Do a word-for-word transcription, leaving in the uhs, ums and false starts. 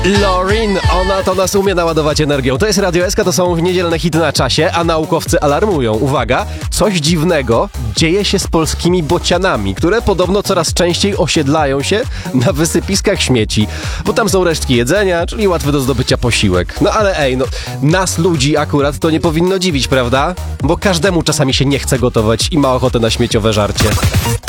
Lorin, ona to nas umie naładować energią. To jest Radio S K, to są niedzielne hity na czasie, a naukowcy alarmują. Uwaga, coś dziwnego dzieje się z polskimi bocianami, które podobno coraz częściej osiedlają się na wysypiskach śmieci, bo tam są resztki jedzenia, czyli łatwy do zdobycia posiłek. No ale ej, no, nas ludzi akurat to nie powinno dziwić, prawda? Bo każdemu czasami się nie chce gotować i ma ochotę na śmieciowe żarcie.